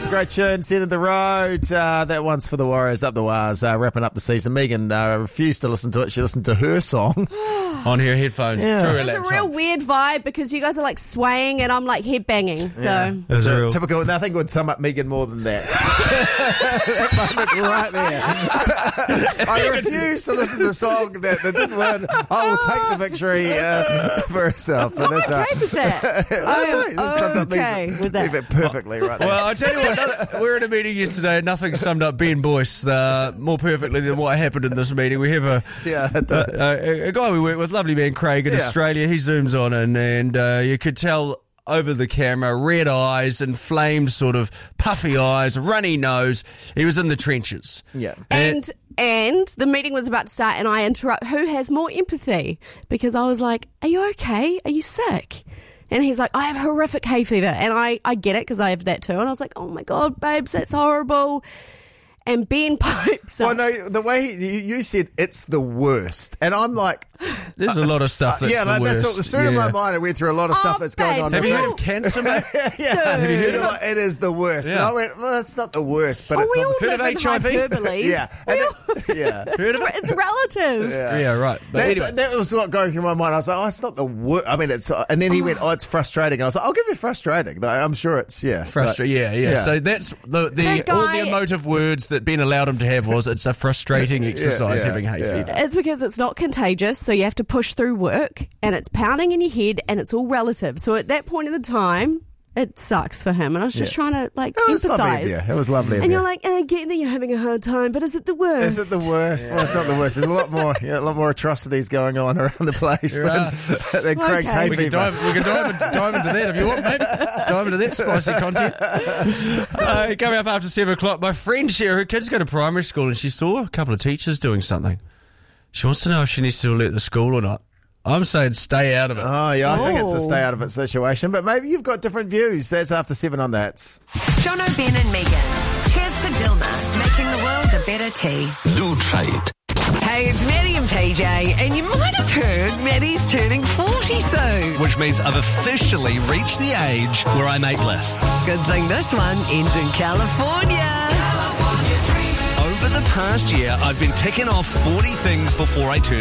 a great tune. End of the road. That one's for the Warriors up the wires, wrapping up the season. Megan refused to listen to it. She listened to her song on her headphones. Yeah. Through her It's laptop. a real weird vibe because you guys are like swaying and I'm like head banging. So Yeah. It's a typical. Nothing would sum up Megan more than that. That moment right there. I refuse to listen to the song that didn't win. I will take the victory for herself. But that's I'm okay with that. That's right. That summed up okay Megan. with that. It perfectly right there. Well, I tell you what, we were in a meeting yesterday and nothing summed up Ben Boyce more perfectly than what happened in this meeting. We have a guy we work with, lovely man Craig in Australia. He zooms on in and you could tell over the camera, red eyes, inflamed sort of puffy eyes, runny nose. He was in the trenches. Yeah. And the meeting was about to start and I interrupt. Who has more empathy? Because I was like, are you okay? Are you sick? And he's like, I have horrific hay fever. And I get it because I have that too. And I was like, oh my God, babes, that's horrible. And Ben pipes up. Well, no, the way you said it's the worst. And I'm like... There's a lot of stuff that's the worst. That's as soon as my mind, I went through a lot of stuff that's going on. Have you heard of cancer, mate? Have you heard of it? It is the worst. And I went, well, it's not the worst, but it's obviously... Heard of HIV? Heard of it? It's relative. Yeah, right. But anyway. That was what going through my mind. I was like, oh, it's not the worst. I mean, it's... And then he went, oh, it's frustrating. I was like, I'll give you frustrating. I'm sure it's, frustrating. Yeah. So that's all the emotive words that Ben allowed him to have was it's a frustrating exercise having hay fever. It's because it's not contagious, so you have to push through work, and it's pounding in your head, and it's all relative. So at that point in the time, it sucks for him, and I was just trying to empathise. It was lovely. And you're like, I get that you're having a hard time, but is it the worst? Is it the worst? Yeah. Well, it's not the worst. There's a lot more atrocities going on around the place than Craig's hay fever. We can dive into that if you want, mate. Dive into that spicy content. Coming up after 7 o'clock, my friend Cher, her kids go to primary school, and she saw a couple of teachers doing something. She wants to know if she needs to alert the school or not. I'm saying stay out of it. Oh, yeah, I think it's a stay out of it situation, but maybe you've got different views. That's after 7 on that. Jono, Ben and Megan. Cheers to Dilma, making the world a better tea. Do try it. Hey, it's Maddie and PJ, and you might have heard Maddie's turning 40 soon. Which means I've officially reached the age where I make lists. Good thing this one ends in California. Over the past year, I've been ticking off 40 things before I turn